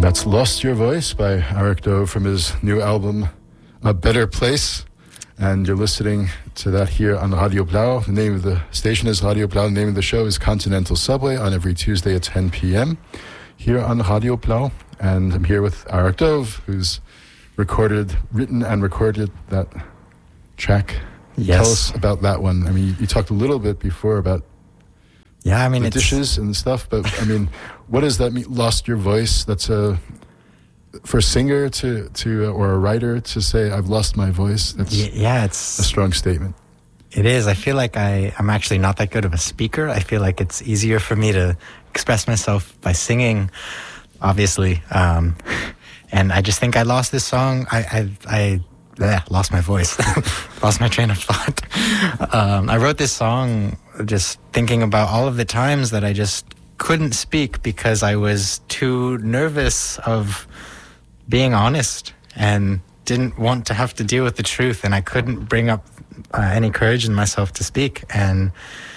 That's Lost Your Voice by Eric Dove from his new album, A Better Place. And you're listening to that here on Radio Blau. The name of the station is Radio Blau. The name of the show is Continental Subway on every Tuesday at 10 p.m. here on Radio Blau. And I'm here with Eric Dove, who's written and recorded that track. Yes. Tell us about that one. I mean, you talked a little bit before about the dishes and stuff, but I mean, what does that mean? Lost your voice? That's for a singer to or a writer to say, I've lost my voice. That's it's a strong statement. It is. I feel like I'm actually not that good of a speaker. I feel like it's easier for me to express myself by singing, obviously. And I just think I lost this song. I lost my voice, lost my train of thought. I wrote this song just thinking about all of the times that I just couldn't speak because I was too nervous of being honest and didn't want to have to deal with the truth, and I couldn't bring up any courage in myself to speak, and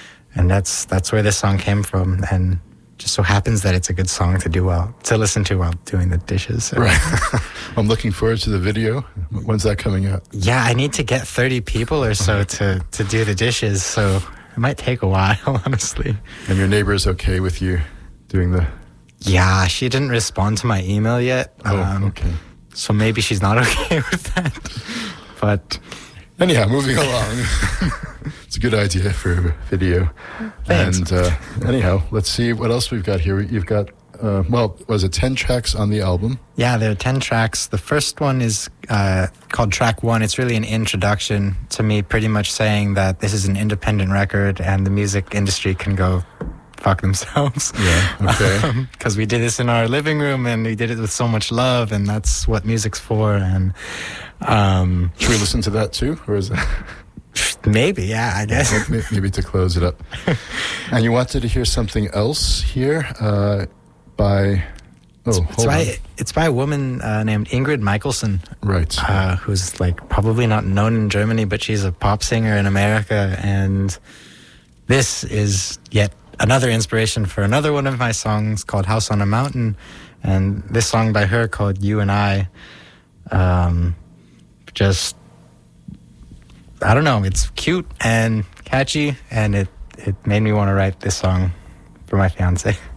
that's where this song came from. And just so happens that it's a good song to listen to while doing the dishes. Right. I'm looking forward to the video. When's that coming out? Yeah, I need to get 30 people or so to do the dishes, so it might take a while, honestly. And your neighbor's okay with you doing the... Yeah, she didn't respond to my email yet. Okay. So maybe she's not okay with that. But... Anyhow, moving along. It's a good idea for a video. Thanks. And anyhow, let's see what else we've got here. You've got, was it 10 tracks on the album? Yeah, there are 10 tracks. The first one is called Track 1. It's really an introduction to me, pretty much saying that this is an independent record and the music industry can go fuck themselves. Yeah, okay. Because we did this in our living room and we did it with so much love, and that's what music's for. And should we listen to that too, or is it? Maybe, yeah, I guess. Maybe to close it up. And you wanted to hear something else here by... It's by a woman named Ingrid Michaelson. Right. Who's like probably not known in Germany, but she's a pop singer in America. And this is yet another inspiration for another one of my songs called House on a Mountain. And this song by her called You and I, I don't know, it's cute and catchy, and it made me want to write this song for my fiance.